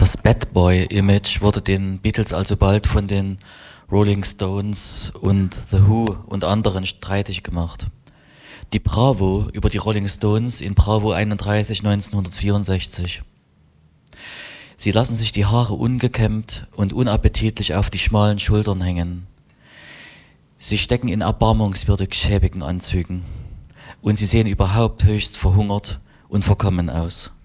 Das Bad Boy-Image wurde den Beatles also bald von den Rolling Stones und The Who und anderen streitig gemacht. Die Bravo über die Rolling Stones in Bravo 31 1964. Sie lassen sich die Haare ungekämmt und unappetitlich auf die schmalen Schultern hängen. Sie stecken in erbarmungswürdig schäbigen Anzügen. Und sie sehen überhaupt höchst verhungert und verkommen aus.